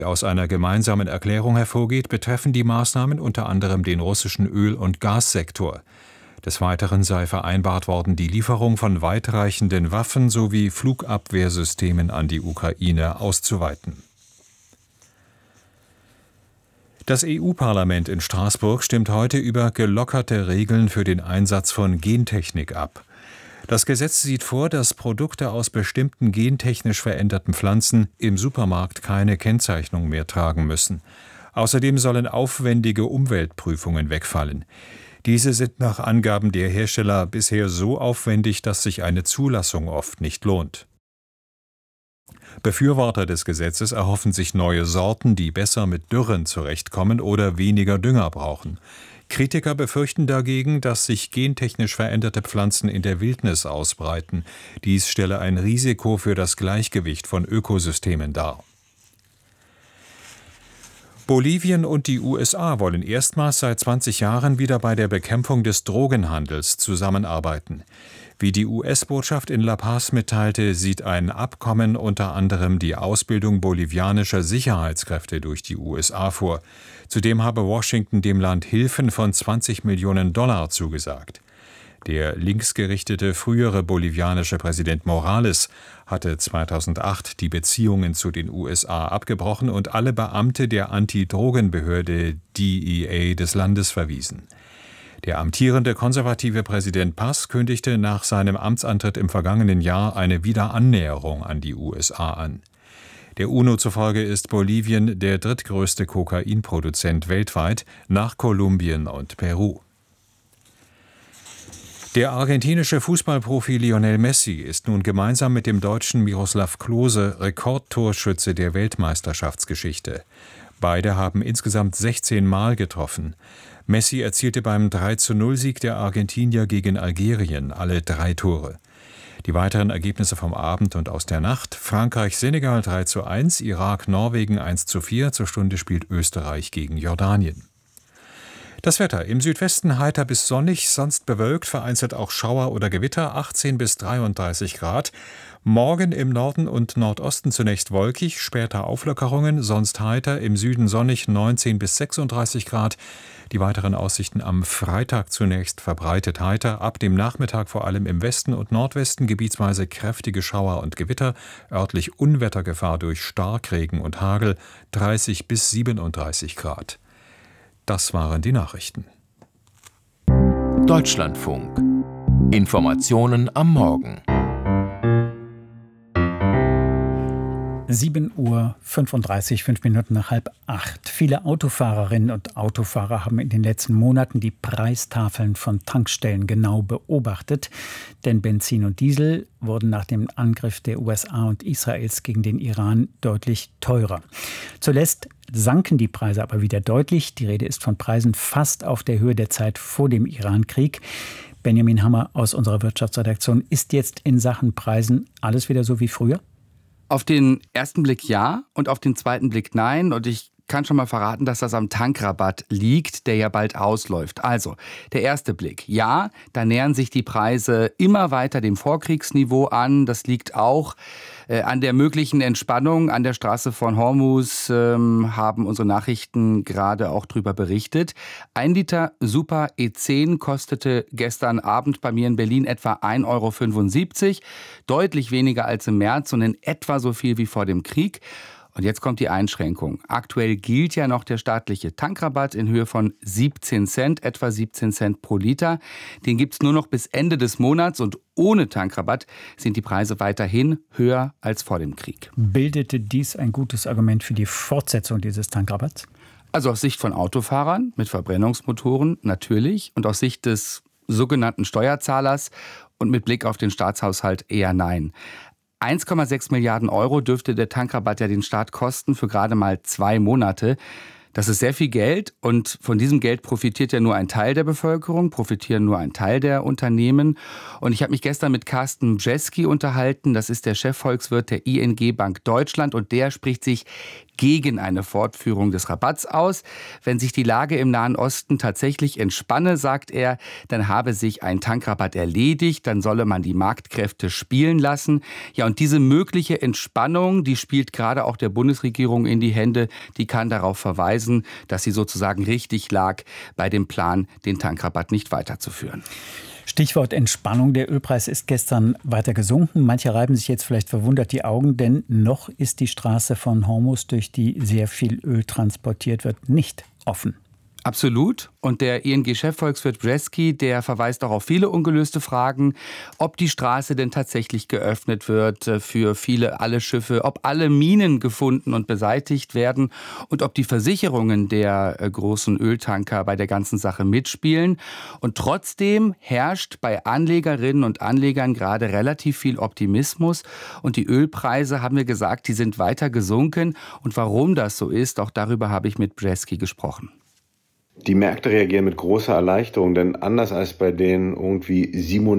aus einer gemeinsamen Erklärung hervorgeht, betreffen die Maßnahmen unter anderem den russischen Öl- und Gassektor. Des Weiteren sei vereinbart worden, die Lieferung von weitreichenden Waffen sowie Flugabwehrsystemen an die Ukraine auszuweiten. Das EU-Parlament in Straßburg stimmt heute über gelockerte Regeln für den Einsatz von Gentechnik ab. Das Gesetz sieht vor, dass Produkte aus bestimmten gentechnisch veränderten Pflanzen im Supermarkt keine Kennzeichnung mehr tragen müssen. Außerdem sollen aufwendige Umweltprüfungen wegfallen. Diese sind nach Angaben der Hersteller bisher so aufwendig, dass sich eine Zulassung oft nicht lohnt. Befürworter des Gesetzes erhoffen sich neue Sorten, die besser mit Dürren zurechtkommen oder weniger Dünger brauchen. Kritiker befürchten dagegen, dass sich gentechnisch veränderte Pflanzen in der Wildnis ausbreiten. Dies stelle ein Risiko für das Gleichgewicht von Ökosystemen dar. Bolivien und die USA wollen erstmals seit 20 Jahren wieder bei der Bekämpfung des Drogenhandels zusammenarbeiten. Wie die US-Botschaft in La Paz mitteilte, sieht ein Abkommen unter anderem die Ausbildung bolivianischer Sicherheitskräfte durch die USA vor. Zudem habe Washington dem Land Hilfen von $20 Millionen zugesagt. Der linksgerichtete frühere bolivianische Präsident Morales hatte 2008 die Beziehungen zu den USA abgebrochen und alle Beamte der Antidrogenbehörde DEA des Landes verwiesen. Der amtierende konservative Präsident Paz kündigte nach seinem Amtsantritt im vergangenen Jahr eine Wiederannäherung an die USA an. Der UNO zufolge ist Bolivien der drittgrößte Kokainproduzent weltweit nach Kolumbien und Peru. Der argentinische Fußballprofi Lionel Messi ist nun gemeinsam mit dem Deutschen Miroslav Klose Rekordtorschütze der Weltmeisterschaftsgeschichte. Beide haben insgesamt 16 Mal getroffen. Messi erzielte beim 3:0-Sieg der Argentinier gegen Algerien alle 3 Tore. Die weiteren Ergebnisse vom Abend und aus der Nacht: Frankreich-Senegal 3:1, Irak-Norwegen 1:4, zur Stunde spielt Österreich gegen Jordanien. Das Wetter: im Südwesten heiter bis sonnig, sonst bewölkt, vereinzelt auch Schauer oder Gewitter, 18 bis 33 Grad. Morgen im Norden und Nordosten zunächst wolkig, später Auflockerungen, sonst heiter, im Süden sonnig, 19 bis 36 Grad. Die weiteren Aussichten am Freitag: zunächst verbreitet heiter, ab dem Nachmittag vor allem im Westen und Nordwesten gebietsweise kräftige Schauer und Gewitter, örtlich Unwettergefahr durch Starkregen und Hagel, 30 bis 37 Grad. Das waren die Nachrichten. Deutschlandfunk. Informationen am Morgen. 7:35 Uhr, 5 Minuten nach 7:30. Viele Autofahrerinnen und Autofahrer haben in den letzten Monaten die Preistafeln von Tankstellen genau beobachtet. Denn Benzin und Diesel wurden nach dem Angriff der USA und Israels gegen den Iran deutlich teurer. Zuletzt sanken die Preise aber wieder deutlich. Die Rede ist von Preisen fast auf der Höhe der Zeit vor dem Iran-Krieg. Benjamin Hammer aus unserer Wirtschaftsredaktion: Ist jetzt in Sachen Preisen alles wieder so wie früher? Auf den ersten Blick ja und auf den zweiten Blick nein. Und ich kann schon mal verraten, dass das am Tankrabatt liegt, der ja bald ausläuft. Also, der erste Blick. Ja, da nähern sich die Preise immer weiter dem Vorkriegsniveau an. Das liegt auch an der möglichen Entspannung an der Straße von Hormuz, haben unsere Nachrichten gerade auch drüber berichtet. 1 Liter Super E10 kostete gestern Abend bei mir in Berlin etwa 1,75 €. Deutlich weniger als im März und in etwa so viel wie vor dem Krieg. Und jetzt kommt die Einschränkung. Aktuell gilt ja noch der staatliche Tankrabatt in Höhe von 17 Cent, etwa 17 Cent pro Liter. Den gibt es nur noch bis Ende des Monats und ohne Tankrabatt sind die Preise weiterhin höher als vor dem Krieg. Bildete dies ein gutes Argument für die Fortsetzung dieses Tankrabatts? Also aus Sicht von Autofahrern mit Verbrennungsmotoren natürlich und aus Sicht des sogenannten Steuerzahlers und mit Blick auf den Staatshaushalt eher nein. 1,6 Milliarden € dürfte der Tankrabatt ja den Staat kosten für gerade mal 2 Monate. Das ist sehr viel Geld und von diesem Geld profitiert ja nur ein Teil der Bevölkerung, profitieren nur ein Teil der Unternehmen. Und ich habe mich gestern mit Carsten Brzeski unterhalten, das ist der Chefvolkswirt der ING Bank Deutschland und der spricht sich gegen eine Fortführung des Rabatts aus. Wenn sich die Lage im Nahen Osten tatsächlich entspanne, sagt er, dann habe sich ein Tankrabatt erledigt, dann solle man die Marktkräfte spielen lassen. Ja, und diese mögliche Entspannung, die spielt gerade auch der Bundesregierung in die Hände. Die kann darauf verweisen, dass sie sozusagen richtig lag bei dem Plan, den Tankrabatt nicht weiterzuführen. Stichwort Entspannung. Der Ölpreis ist gestern weiter gesunken. Manche reiben sich jetzt vielleicht verwundert die Augen, denn noch ist die Straße von Hormuz, durch die sehr viel Öl transportiert wird, nicht offen. Absolut. Und der ING-Chefvolkswirt Bresky, der verweist auch auf viele ungelöste Fragen, ob die Straße denn tatsächlich geöffnet wird für alle Schiffe, ob alle Minen gefunden und beseitigt werden und ob die Versicherungen der großen Öltanker bei der ganzen Sache mitspielen. Und trotzdem herrscht bei Anlegerinnen und Anlegern gerade relativ viel Optimismus. Und die Ölpreise, haben wir gesagt, die sind weiter gesunken. Und warum das so ist, auch darüber habe ich mit Bresky gesprochen. Die Märkte reagieren mit großer Erleichterung, denn anders als bei den irgendwie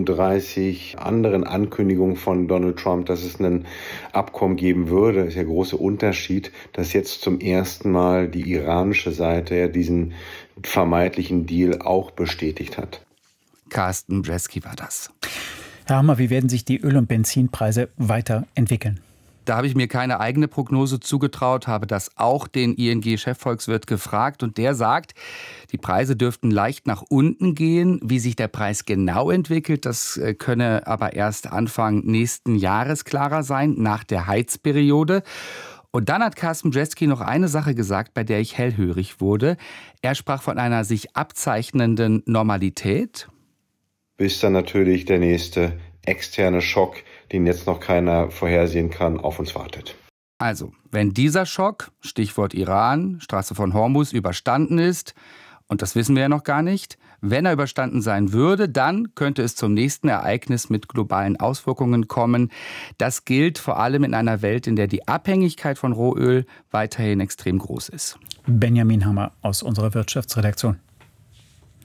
37 anderen Ankündigungen von Donald Trump, dass es ein Abkommen geben würde, ist der große Unterschied, dass jetzt zum ersten Mal die iranische Seite diesen vermeintlichen Deal auch bestätigt hat. Carsten Bresky war das. Herr Hammer, wie werden sich die Öl- und Benzinpreise weiterentwickeln? Da habe ich mir keine eigene Prognose zugetraut, habe das auch den ING-Chefvolkswirt gefragt und der sagt, die Preise dürften leicht nach unten gehen. Wie sich der Preis genau entwickelt, das könne aber erst Anfang nächsten Jahres klarer sein, nach der Heizperiode. Und dann hat Carsten Bresky noch eine Sache gesagt, bei der ich hellhörig wurde. Er sprach von einer sich abzeichnenden Normalität. Bis dann natürlich der nächste externe Schock, den jetzt noch keiner vorhersehen kann, auf uns wartet. Also, wenn dieser Schock, Stichwort Iran, Straße von Hormuz, überstanden ist, und das wissen wir ja noch gar nicht, wenn er überstanden sein würde, dann könnte es zum nächsten Ereignis mit globalen Auswirkungen kommen. Das gilt vor allem in einer Welt, in der die Abhängigkeit von Rohöl weiterhin extrem groß ist. Benjamin Hammer aus unserer Wirtschaftsredaktion.